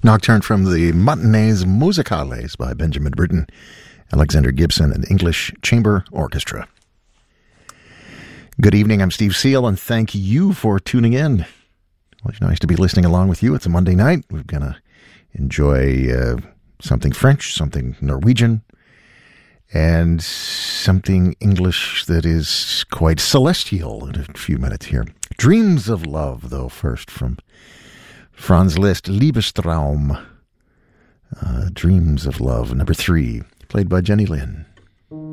Nocturne from the Matinées Musicales by Benjamin Britten, Alexander Gibson, and the English Chamber Orchestra. Good evening, I'm Steve Seal, and thank you for tuning in. Well, it's nice to be listening along with you. It's a Monday night. We're going to enjoy something French, something Norwegian, and something English that is quite celestial in a few minutes here. Dreams of Love, though, first from Franz Liszt, Liebestraum, Dreams of Love, number 3, played by Jenny Lin.